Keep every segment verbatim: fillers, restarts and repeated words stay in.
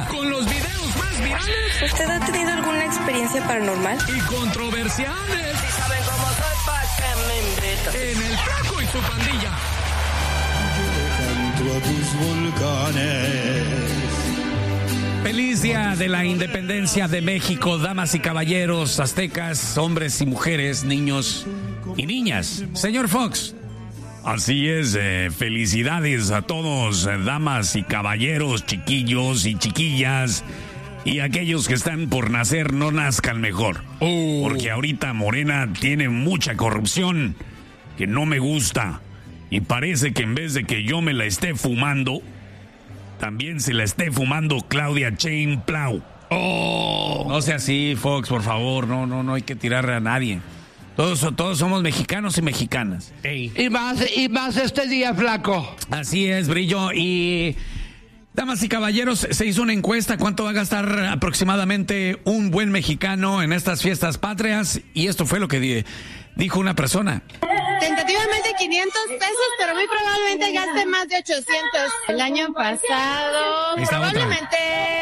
con los videos más virales. ¿Usted ha tenido alguna experiencia paranormal? Y controversiales. Si saben cómo soy, ¿pa' qué me invitan? En el Flaco y su pandilla. Yo le canto a tus volcanes. Feliz día de la independencia de México, damas y caballeros, aztecas, hombres y mujeres, niños y niñas. Señor Fox. Así es, eh, felicidades a todos, eh, damas y caballeros, chiquillos y chiquillas, y aquellos que están por nacer no nazcan mejor. Oh. Porque ahorita Morena tiene mucha corrupción que no me gusta, y parece que en vez de que yo me la esté fumando, también se la esté fumando Claudia Sheinbaum. Oh. No sea así, Fox, por favor, no, no, no hay que tirarle a nadie. Todos, todos somos mexicanos y mexicanas. Ey. Y más, y más este día, Flaco. Así es, Brillo. Y, damas y caballeros, se hizo una encuesta. ¿Cuánto va a gastar aproximadamente un buen mexicano en estas fiestas patrias? Y esto fue lo que di- dijo una persona. Tentativamente quinientos pesos, pero muy probablemente gaste más de ochocientos. El año pasado, probablemente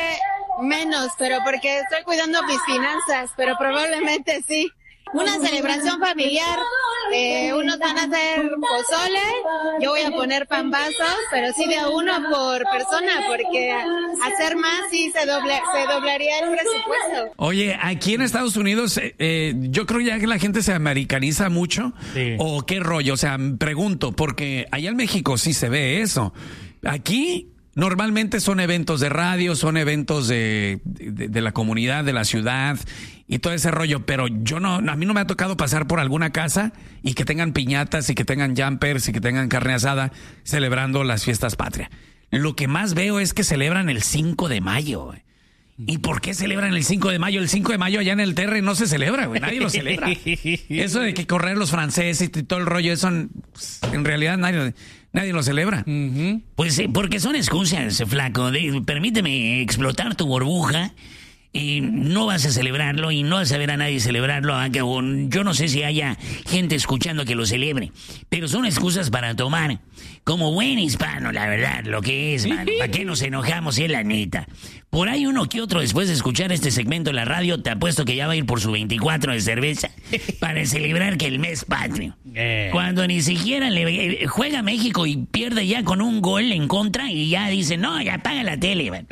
menos, pero porque estoy cuidando mis finanzas, pero probablemente sí. Una celebración familiar, eh, unos van a hacer pozole, yo voy a poner pambazos, pero sí de a uno por persona, porque hacer más sí se, doble, se doblaría el presupuesto. Oye, aquí en Estados Unidos, eh, eh, yo creo ya que la gente se americaniza mucho, sí. ¿O qué rollo? O sea, pregunto, porque allá en México sí se ve eso. Aquí normalmente son eventos de radio, son eventos de, de, de la comunidad, de la ciudad y todo ese rollo, pero yo no, a mí no me ha tocado pasar por alguna casa y que tengan piñatas y que tengan jumpers y que tengan carne asada celebrando las fiestas patrias. Lo que más veo es que celebran el cinco de mayo, güey. ¿Y por qué celebran el cinco de mayo? El cinco de mayo allá en el Terre no se celebra, güey. Nadie lo celebra. Eso de que correr los franceses y todo el rollo, eso en, en realidad nadie, nadie lo celebra. Uh-huh. Pues eh, porque son excusas, Flaco. De, permíteme explotar tu burbuja. Y no vas a celebrarlo y no vas a ver a nadie celebrarlo, aunque yo no sé si haya gente escuchando que lo celebre, pero son excusas para tomar. Como buen hispano, la verdad, lo que es, man. ¿Para qué nos enojamos? Es la neta. Por ahí uno que otro, después de escuchar este segmento en la radio, te apuesto que ya va a ir por su veinticuatro de cerveza para celebrar que el mes patrio. Eh. Cuando ni siquiera le juega México y pierde ya con un gol en contra y ya dice, no, ya apaga la tele, man.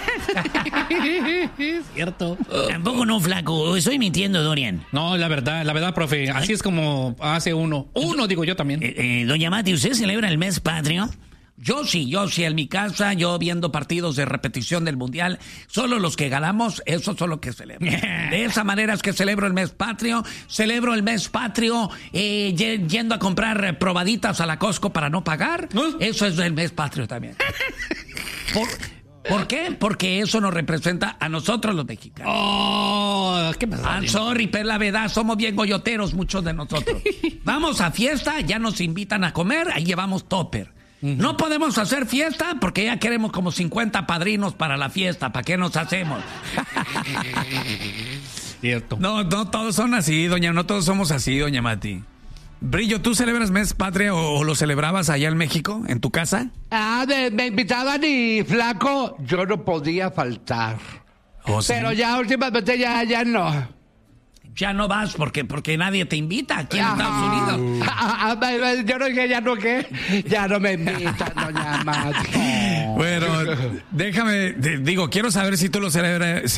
Cierto. Tampoco no, Flaco. Estoy mintiendo, Dorian. No, la verdad, la verdad, profe. Así ¿Ay? Es como hace uno. Uno, digo yo también. Eh, eh, doña Mati, ¿usted celebra el mes patrio? Yo sí, yo sí, en mi casa, yo viendo partidos de repetición del Mundial, solo los que ganamos, eso son los que celebro. De esa manera es que celebro el mes patrio, celebro el mes patrio eh, yendo a comprar probaditas a la Costco para no pagar, ¿no? Eso es el mes patrio también. Por... ¿Por qué? Porque eso nos representa a nosotros los mexicanos. Oh, ¿qué pasa? I'm sorry, pero la verdad, somos bien goyoteros muchos de nosotros. Vamos a fiesta, ya nos invitan a comer, ahí llevamos topper. Uh-huh. No podemos hacer fiesta porque ya queremos como cincuenta padrinos para la fiesta. ¿Para qué nos hacemos? Cierto. No, no todos son así, doña, no todos somos así, doña Mati. Brillo, ¿tú celebras mes patria o, o lo celebrabas allá en México, en tu casa? Ah, de, me invitaban y, Flaco, yo no podía faltar. Oh, ¿sí? Pero ya últimamente ya, ya no. Ya no vas porque porque nadie te invita aquí en Estados Unidos. Ah, ah, yo no dije ya no qué, ya no me invitan, doña Mati. Bueno, déjame, digo, quiero saber si tú lo celebras.